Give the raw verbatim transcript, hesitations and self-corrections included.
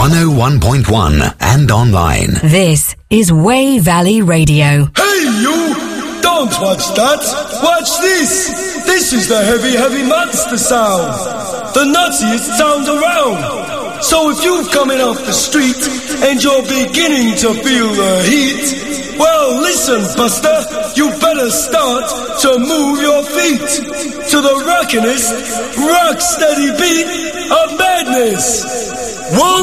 one oh one point one and online. This is Way Valley Radio. Hey, you! Don't watch that! Watch this! This is the heavy, heavy monster sound! The nuttiest sound around! So if you're coming off the street and you're beginning to feel the heat, well, listen, Buster, you better start to move your feet to the rockinest, rock-steady beat of madness. One